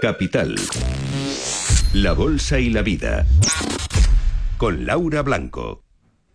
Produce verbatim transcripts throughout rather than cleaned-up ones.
Capital. La bolsa y la vida. Con Laura Blanco.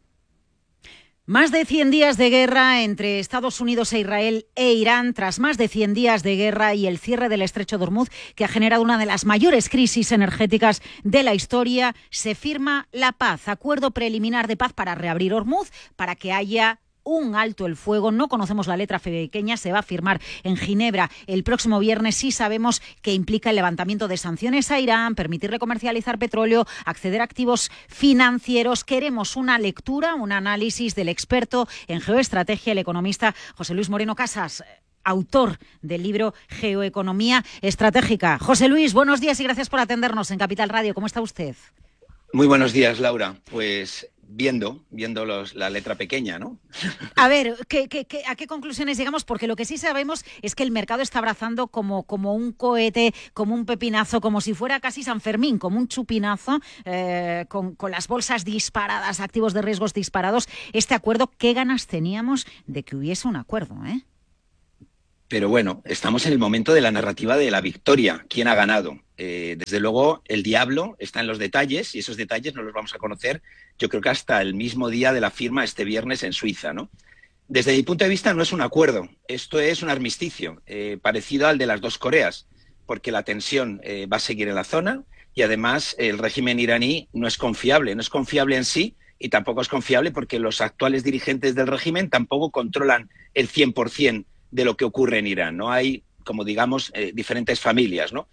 Más de cien días de guerra entre Estados Unidos e Israel e Irán, tras más de cien días de guerra y el cierre del estrecho de Hormuz, que ha generado una de las mayores crisis energéticas de la historia, se firma la paz, acuerdo preliminar de paz para reabrir Hormuz, para que haya un alto el fuego. No conocemos la letra pequeña, se va a firmar en Ginebra el próximo viernes. Sí sabemos que implica el levantamiento de sanciones a Irán, permitirle comercializar petróleo, acceder a activos financieros. Queremos una lectura, un análisis del experto en geoestrategia, el economista José Luis Moreno Casas, autor del libro Geoeconomía Estratégica. José Luis, buenos días y gracias por atendernos en Capital Radio. ¿Cómo está usted? Muy buenos días, Laura. Pues viendo, viendo los, la letra pequeña, ¿no? A ver, ¿qué, qué, qué, ¿a qué conclusiones llegamos? Porque lo que sí sabemos es que el mercado está abrazando como, como un cohete, como un pepinazo, como si fuera casi San Fermín, como un chupinazo, eh, con, con las bolsas disparadas, activos de riesgos disparados. Este acuerdo, ¿qué ganas teníamos de que hubiese un acuerdo, eh? Pero bueno, estamos en el momento de la narrativa de la victoria. ¿Quién ha ganado? Eh, desde luego, el diablo está en los detalles y esos detalles no los vamos a conocer, yo creo que hasta el mismo día de la firma este viernes en Suiza, ¿no? Desde mi punto de vista no es un acuerdo, esto es un armisticio, eh, parecido al de las dos Coreas, porque la tensión eh, va a seguir en la zona y además el régimen iraní no es confiable, no es confiable en sí y tampoco es confiable porque los actuales dirigentes del régimen tampoco controlan el cien por ciento de lo que ocurre en Irán, ¿no? Hay, como digamos, eh, diferentes familias, ¿no?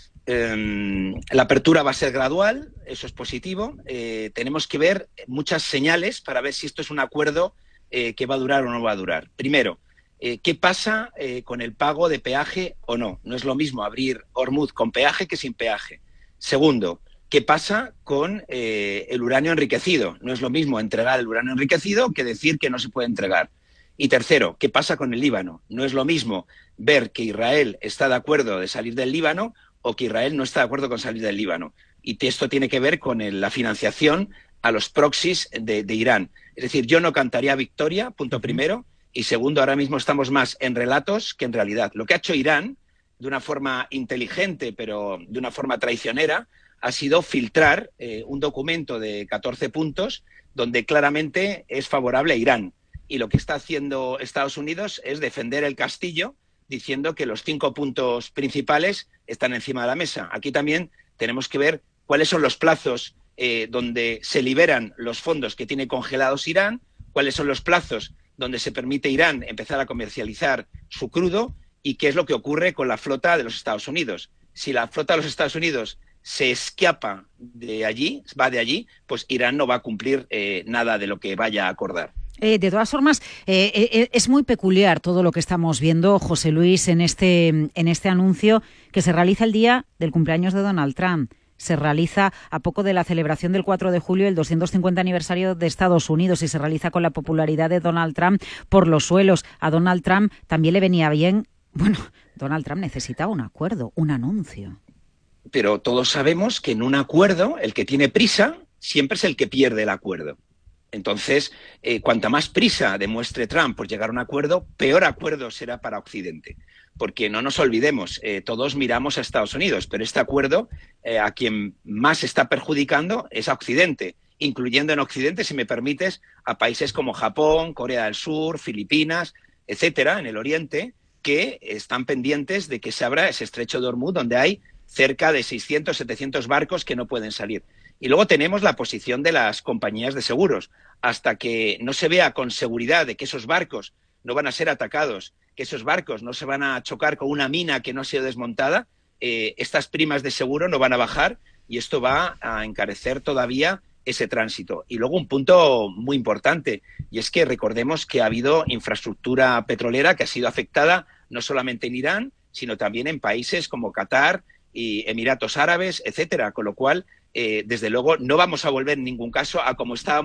Eh, la apertura va a ser gradual, eso es positivo. Eh, tenemos que ver muchas señales para ver si esto es un acuerdo eh, que va a durar o no va a durar. Primero, eh, ¿qué pasa eh, con el pago de peaje o no? No es lo mismo abrir Hormuz con peaje que sin peaje. Segundo, ¿qué pasa con eh, el uranio enriquecido? No es lo mismo entregar el uranio enriquecido que decir que no se puede entregar. Y tercero, ¿qué pasa con el Líbano? No es lo mismo ver que Israel está de acuerdo de salir del Líbano o que Israel no está de acuerdo con salir del Líbano. Y esto tiene que ver con el, la financiación a los proxies de, de Irán. Es decir, yo no cantaría victoria, punto primero, y segundo, ahora mismo estamos más en relatos que en realidad. Lo que ha hecho Irán, de una forma inteligente, pero de una forma traicionera, ha sido filtrar eh, un documento de catorce puntos donde claramente es favorable a Irán. Y lo que está haciendo Estados Unidos es defender el castillo diciendo que los cinco puntos principales están encima de la mesa. Aquí también tenemos que ver cuáles son los plazos eh, donde se liberan los fondos que tiene congelados Irán, cuáles son los plazos donde se permite a Irán empezar a comercializar su crudo y qué es lo que ocurre con la flota de los Estados Unidos. Si la flota de los Estados Unidos se escapa de allí, va de allí, pues Irán no va a cumplir eh, nada de lo que vaya a acordar. Eh, de todas formas, eh, eh, es muy peculiar todo lo que estamos viendo, José Luis, en este, en este anuncio que se realiza el día del cumpleaños de Donald Trump. Se realiza a poco de la celebración del cuatro de julio, el doscientos cincuenta aniversario de Estados Unidos, y se realiza con la popularidad de Donald Trump por los suelos. A Donald Trump también le venía bien. Bueno, Donald Trump necesita un acuerdo, un anuncio. Pero todos sabemos que en un acuerdo el que tiene prisa siempre es el que pierde el acuerdo. Entonces, eh, cuanta más prisa demuestre Trump por llegar a un acuerdo, peor acuerdo será para Occidente. Porque no nos olvidemos, eh, todos miramos a Estados Unidos, pero este acuerdo eh, a quien más está perjudicando es a Occidente, incluyendo en Occidente, si me permites, a países como Japón, Corea del Sur, Filipinas, etcétera, en el Oriente, que están pendientes de que se abra ese estrecho de Hormuz, donde hay cerca de seiscientos, setecientos barcos que no pueden salir. Y luego tenemos la posición de las compañías de seguros. Hasta que no se vea con seguridad de que esos barcos no van a ser atacados, que esos barcos no se van a chocar con una mina que no ha sido desmontada, eh, estas primas de seguro no van a bajar y esto va a encarecer todavía ese tránsito. Y luego un punto muy importante, y es que recordemos que ha habido infraestructura petrolera que ha sido afectada no solamente en Irán, sino también en países como Qatar y Emiratos Árabes, etcétera, con lo cual, eh, desde luego, no vamos a volver en ningún caso a como estábamos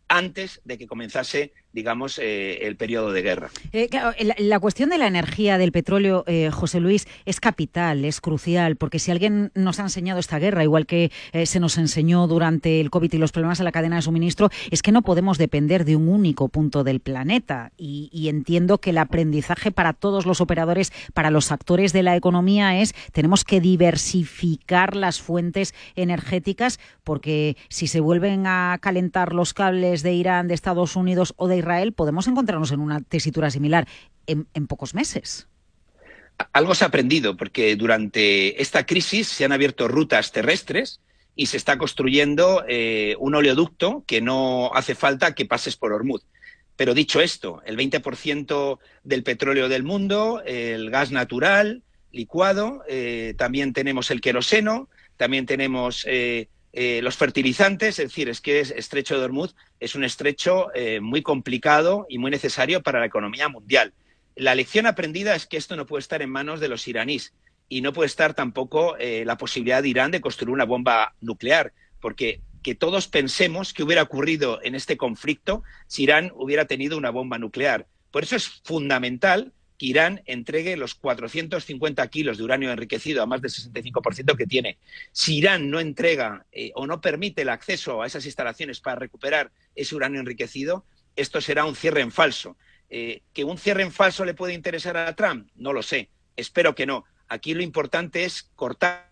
antes de que comenzase, digamos, eh, el periodo de guerra. Eh, claro, la, la cuestión de la energía, del petróleo, eh, José Luis, es capital, es crucial, porque si alguien nos ha enseñado esta guerra, igual que eh, se nos enseñó durante el COVID y los problemas en la cadena de suministro, es que no podemos depender de un único punto del planeta. Y, y entiendo que el aprendizaje para todos los operadores, para los actores de la economía es, tenemos que diversificar las fuentes energéticas, porque si se vuelven a calentar los cables de Irán, de Estados Unidos o de Israel, podemos encontrarnos en una tesitura similar en, en pocos meses. Algo se ha aprendido, porque durante esta crisis se han abierto rutas terrestres y se está construyendo eh, un oleoducto que no hace falta que pases por Hormuz. Pero dicho esto, el veinte por ciento del petróleo del mundo, el gas natural, licuado, eh, también tenemos el queroseno, también tenemos eh, eh, los fertilizantes, es decir, es que el estrecho de Hormuz es un estrecho eh, muy complicado y muy necesario para la economía mundial. La lección aprendida es que esto no puede estar en manos de los iraníes y no puede estar tampoco eh, la posibilidad de Irán de construir una bomba nuclear, porque que todos pensemos qué hubiera ocurrido en este conflicto si Irán hubiera tenido una bomba nuclear. Por eso es fundamental que Irán entregue los cuatrocientos cincuenta kilos de uranio enriquecido a más del sesenta y cinco por ciento que tiene. Si Irán no entrega eh, o no permite el acceso a esas instalaciones para recuperar ese uranio enriquecido, esto será un cierre en falso. Eh, ¿Que un cierre en falso le puede interesar a Trump? No lo sé. Espero que no. Aquí lo importante es cortar.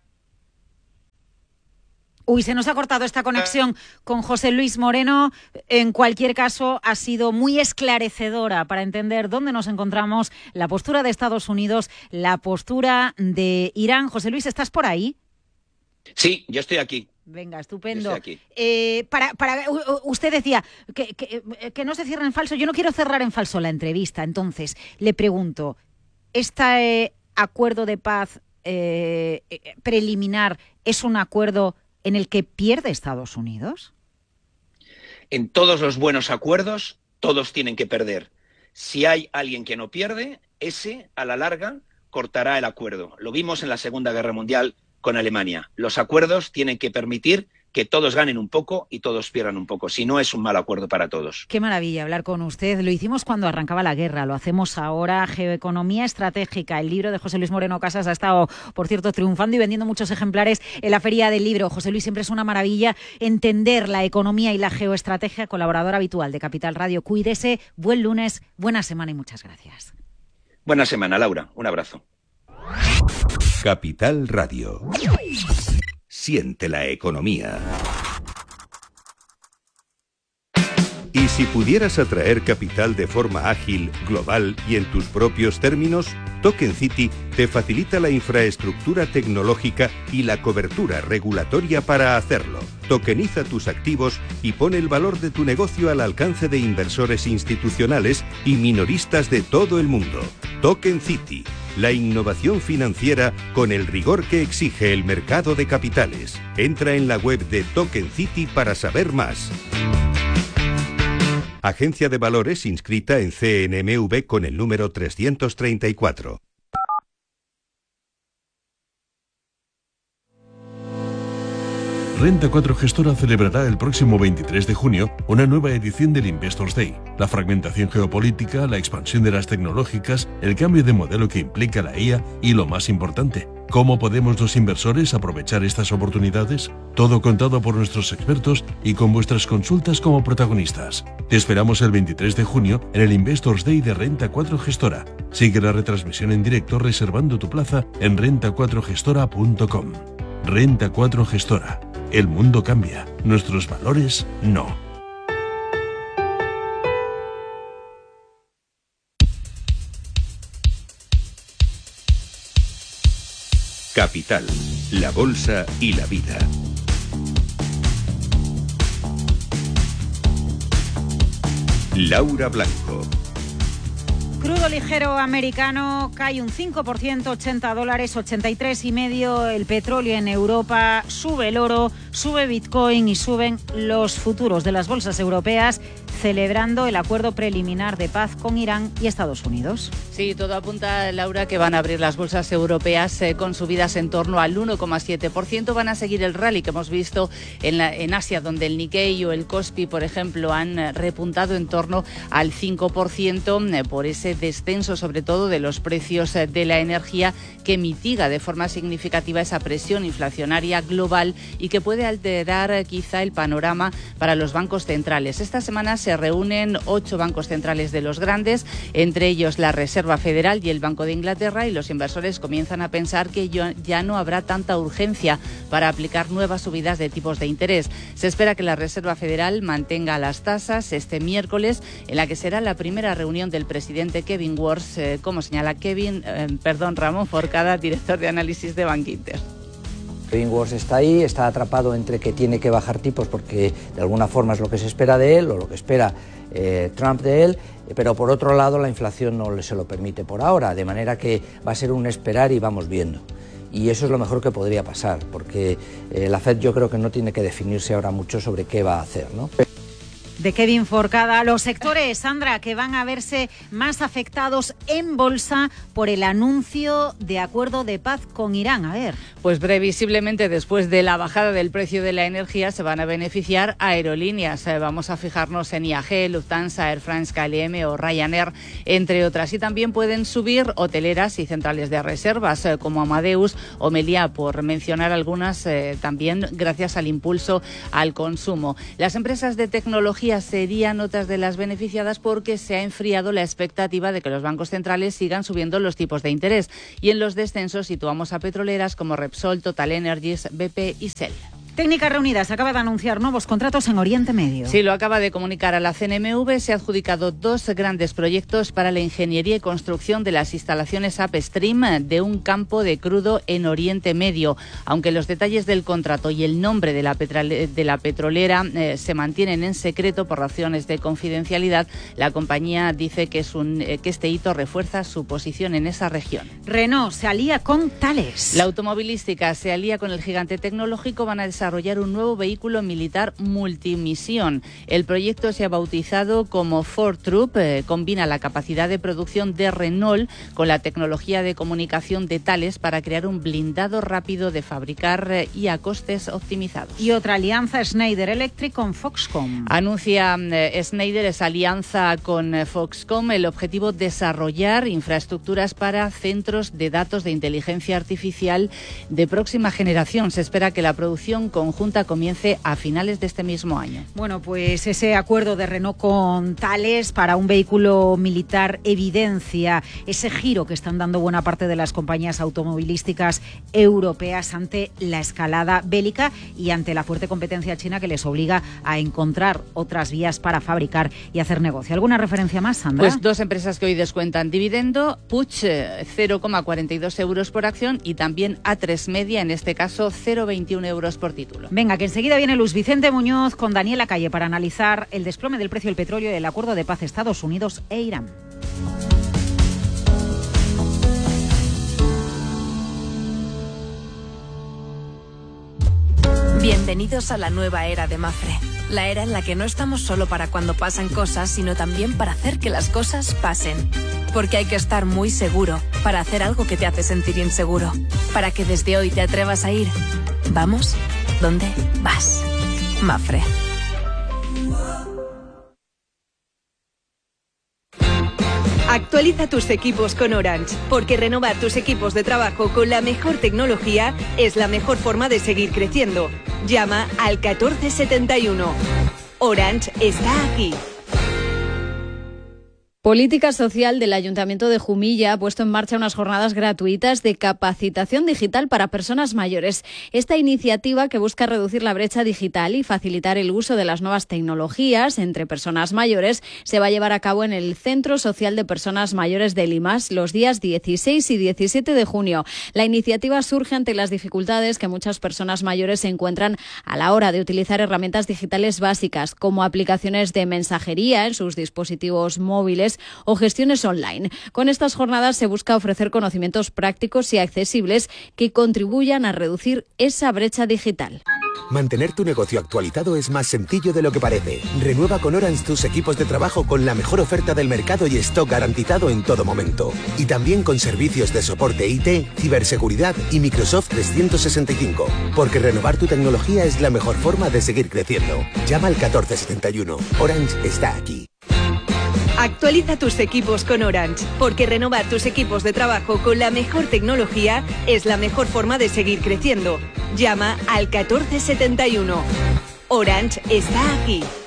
Uy, se nos ha cortado esta conexión con José Luis Moreno. En cualquier caso, ha sido muy esclarecedora para entender dónde nos encontramos, la postura de Estados Unidos, la postura de Irán. José Luis, ¿estás por ahí? Sí, yo estoy aquí. Venga, estupendo. Yo estoy aquí. Eh, para, para, usted decía que, que, que no se cierre en falso. Yo no quiero cerrar en falso la entrevista. Entonces, le pregunto, ¿este acuerdo de paz eh, preliminar es un acuerdo en el que pierde Estados Unidos? En todos los buenos acuerdos, todos tienen que perder. Si hay alguien que no pierde, ese, a la larga, cortará el acuerdo. Lo vimos en la Segunda Guerra Mundial con Alemania. Los acuerdos tienen que permitir que todos ganen un poco y todos pierdan un poco. Si no, es un mal acuerdo para todos. Qué maravilla hablar con usted. Lo hicimos cuando arrancaba la guerra, lo hacemos ahora. Geoeconomía estratégica. El libro de José Luis Moreno Casas ha estado, por cierto, triunfando y vendiendo muchos ejemplares en la Feria del Libro. José Luis, siempre es una maravilla entender la economía y la geoestrategia. Colaborador habitual de Capital Radio. Cuídese, buen lunes, buena semana y muchas gracias. Buena semana, Laura. Un abrazo. Capital Radio. Siente la economía. ¿Y si pudieras atraer capital de forma ágil, global y en tus propios términos? Token City te facilita la infraestructura tecnológica y la cobertura regulatoria para hacerlo. Tokeniza tus activos y pone el valor de tu negocio al alcance de inversores institucionales y minoristas de todo el mundo. Token City, la innovación financiera con el rigor que exige el mercado de capitales. Entra en la web de Token City para saber más. Agencia de Valores inscrita en C N M V con el número trescientos treinta y cuatro. Renta cuatro Gestora celebrará el próximo veintitrés de junio una nueva edición del Investors Day. La fragmentación geopolítica, la expansión de las tecnológicas, el cambio de modelo que implica la I A y, lo más importante, ¿cómo podemos los inversores aprovechar estas oportunidades? Todo contado por nuestros expertos y con vuestras consultas como protagonistas. Te esperamos el veintitrés de junio en el Investors Day de Renta cuatro Gestora. Sigue la retransmisión en directo reservando tu plaza en renta cuatro gestora punto com. Renta cuatro Gestora. El mundo cambia, nuestros valores no. Capital, la bolsa y la vida. Laura Blanco. Crudo ligero americano cae un cinco por ciento, ochenta dólares, ochenta y tres y medio. El petróleo en Europa, sube el oro, sube Bitcoin y suben los futuros de las bolsas europeas. celebrando el acuerdo preliminar de paz con Irán y Estados Unidos. Sí, todo apunta, Laura, que van a abrir las bolsas europeas eh, con subidas en torno al uno coma siete por ciento. Van a seguir el rally que hemos visto en, la, en Asia, donde el Nikkei o el Kospi, por ejemplo, han eh, repuntado en torno al cinco por ciento eh, por ese descenso, sobre todo, de los precios eh, de la energía, que mitiga de forma significativa esa presión inflacionaria global y que puede alterar eh, quizá el panorama para los bancos centrales. Esta semana se reúnen ocho bancos centrales de los grandes, entre ellos la Reserva Federal y el Banco de Inglaterra, y los inversores comienzan a pensar que ya no habrá tanta urgencia para aplicar nuevas subidas de tipos de interés. Se espera que la Reserva Federal mantenga las tasas este miércoles, en la que será la primera reunión del presidente Kevin Warsh, eh, como señala Kevin, eh, perdón, Ramón Forcada, director de análisis de Bankinter. Kevin Warsh está ahí, está atrapado entre que tiene que bajar tipos porque de alguna forma es lo que se espera de él o lo que espera eh, Trump de él, pero por otro lado la inflación no se lo permite por ahora, de manera que va a ser un esperar y vamos viendo. Y eso es lo mejor que podría pasar, porque eh, la Fed yo creo que no tiene que definirse ahora mucho sobre qué va a hacer, ¿no? De Kevin Forcada, los sectores, Sandra, que van a verse más afectados en bolsa por el anuncio de acuerdo de paz con Irán. A ver. Pues previsiblemente después de la bajada del precio de la energía se van a beneficiar aerolíneas. Eh, vamos a fijarnos en I A G, Lufthansa, Air France, K L M o Ryanair, entre otras. Y también pueden subir hoteleras y centrales de reservas eh, como Amadeus o Meliá, por mencionar algunas, eh, también gracias al impulso al consumo. Las empresas de tecnología serían otras de las beneficiadas porque se ha enfriado la expectativa de que los bancos centrales sigan subiendo los tipos de interés. Y en los descensos situamos a petroleras como Repsol, Total Energies, B P y Shell. Técnicas Reunidas acaba de anunciar nuevos contratos en Oriente Medio. Sí, lo acaba de comunicar a la C N M V. Se ha adjudicado dos grandes proyectos para la ingeniería y construcción de las instalaciones upstream de un campo de crudo en Oriente Medio. Aunque los detalles del contrato y el nombre de la, petrole- de la petrolera eh, se mantienen en secreto por razones de confidencialidad, la compañía dice que, es un, eh, que este hito refuerza su posición en esa región. Renault se alía con Thales. La automovilística se alía con el gigante tecnológico. Van a desarrollar desarrollar un nuevo vehículo militar multimisión. El proyecto se ha bautizado como Ford Troop, eh, combina la capacidad de producción de Renault con la tecnología de comunicación de Thales para crear un blindado rápido de fabricar eh, y a costes optimizados. Y otra alianza, Schneider Electric con Foxconn. Anuncia eh, Schneider esa alianza con eh, Foxconn, el objetivo desarrollar infraestructuras para centros de datos de inteligencia artificial de próxima generación. Se espera que la producción conjunta comience a finales de este mismo año. Bueno, pues ese acuerdo de Renault con Thales para un vehículo militar evidencia ese giro que están dando buena parte de las compañías automovilísticas europeas ante la escalada bélica y ante la fuerte competencia china que les obliga a encontrar otras vías para fabricar y hacer negocio. ¿Alguna referencia más, Sandra? Pues dos empresas que hoy descuentan dividendo, Puig cero coma cuarenta y dos euros por acción y también A tres Media, en este caso cero coma veintiuno euros por título. Venga, que enseguida viene Luis Vicente Muñoz con Daniela Calle para analizar el desplome del precio del petróleo y el acuerdo de paz Estados Unidos e Irán. Bienvenidos a la nueva era de Mapfre. La era en la que no estamos solo para cuando pasan cosas, sino también para hacer que las cosas pasen. Porque hay que estar muy seguro para hacer algo que te hace sentir inseguro. Para que desde hoy te atrevas a ir. Vamos, ¿dónde vas? Mapfre. Actualiza tus equipos con Orange, porque renovar tus equipos de trabajo con la mejor tecnología es la mejor forma de seguir creciendo. Llama al catorce setenta y uno. Orange está aquí. Política Social del Ayuntamiento de Jumilla ha puesto en marcha unas jornadas gratuitas de capacitación digital para personas mayores. Esta iniciativa, que busca reducir la brecha digital y facilitar el uso de las nuevas tecnologías entre personas mayores, se va a llevar a cabo en el Centro Social de Personas Mayores de Limas los días dieciséis y diecisiete de junio. La iniciativa surge ante las dificultades que muchas personas mayores se encuentran a la hora de utilizar herramientas digitales básicas, como aplicaciones de mensajería en sus dispositivos móviles o gestiones online. Con estas jornadas se busca ofrecer conocimientos prácticos y accesibles que contribuyan a reducir esa brecha digital. Mantener tu negocio actualizado es más sencillo de lo que parece. Renueva con Orange tus equipos de trabajo con la mejor oferta del mercado y stock garantizado en todo momento. Y también con servicios de soporte I T, ciberseguridad y Microsoft trescientos sesenta y cinco. Porque renovar tu tecnología es la mejor forma de seguir creciendo. Llama al catorce setenta y uno. Orange está aquí. Actualiza tus equipos con Orange, porque renovar tus equipos de trabajo con la mejor tecnología es la mejor forma de seguir creciendo. Llama al catorce setenta y uno. Orange está aquí.